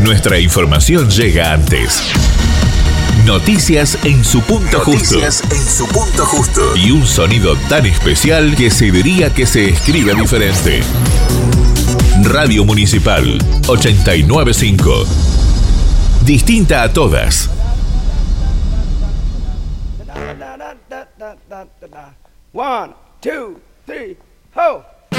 Nuestra información llega antes. Noticias en su punto justo. Noticias en su punto justo. Y un sonido tan especial que se diría que se escribe diferente. Radio Municipal 895. Distinta a todas. One, two, three, ho!